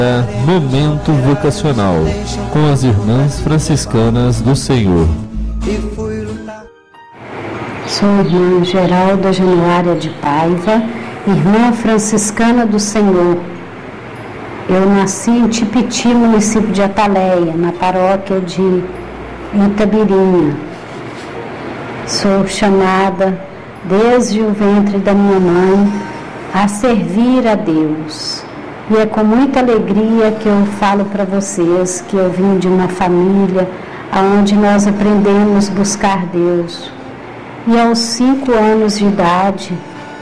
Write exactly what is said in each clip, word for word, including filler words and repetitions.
Momento Vocacional com as Irmãs Franciscanas do Senhor. Sou irmã Geralda Januária de Paiva, irmã franciscana do Senhor. Eu nasci em Tipiti, município de Ataleia, na paróquia de Itabirinha. Sou chamada desde o ventre da minha mãe a servir a Deus. E é com muita alegria que eu falo para vocês que eu vim de uma família onde nós aprendemos a buscar Deus. E aos cinco anos de idade,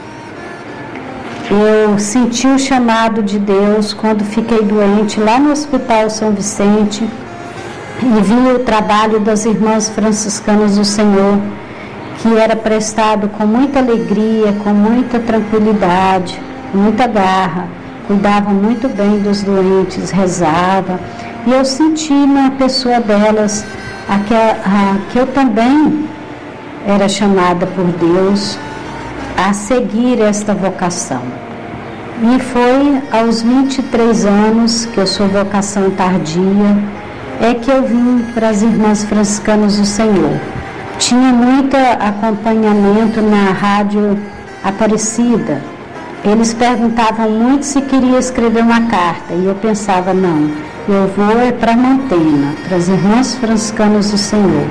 eu senti o chamado de Deus quando fiquei doente lá no Hospital São Vicente e vi o trabalho das Irmãs Franciscanas do Senhor, que era prestado com muita alegria, com muita tranquilidade, com muita garra. Cuidava muito bem dos doentes, rezava. E eu senti na pessoa delas a que, a, a, que eu também era chamada por Deus a seguir esta vocação. E foi aos vinte e três anos, que eu sou vocação tardia, é que eu vim para as Irmãs Franciscanas do Senhor. Tinha muito acompanhamento na Rádio Aparecida. Eles perguntavam muito se queria escrever uma carta, e eu pensava, não, eu vou é para Mantena, para as Irmãs Franciscanas do Senhor.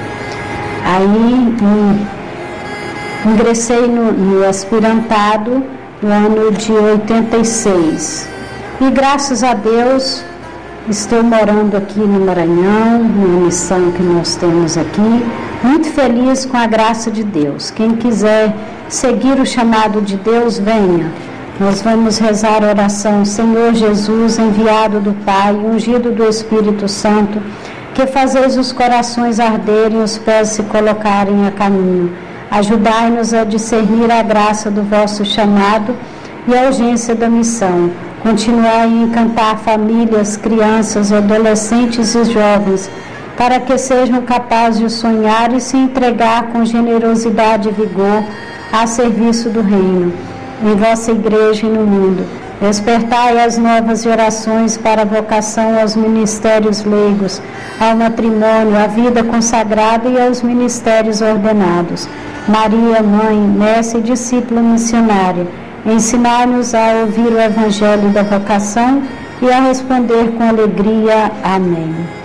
Aí hum, ingressei no, no aspirantado no ano de oitenta e seis, e graças a Deus estou morando aqui no Maranhão, numa missão que nós temos aqui, muito feliz com a graça de Deus. Quem quiser seguir o chamado de Deus, venha. Nós vamos rezar a oração: Senhor Jesus, enviado do Pai, ungido do Espírito Santo, que fazeis os corações arderem e os pés se colocarem a caminho. Ajudai-nos a discernir a graça do vosso chamado e a urgência da missão. Continuai a encantar famílias, crianças, adolescentes e jovens, para que sejam capazes de sonhar e se entregar com generosidade e vigor a serviço do reino, em vossa igreja e no mundo. Despertai as novas gerações para a vocação aos ministérios leigos, ao matrimônio, à vida consagrada e aos ministérios ordenados. Maria, Mãe, Mestre e discípula missionária, ensinai-nos a ouvir o Evangelho da vocação e a responder com alegria. Amém.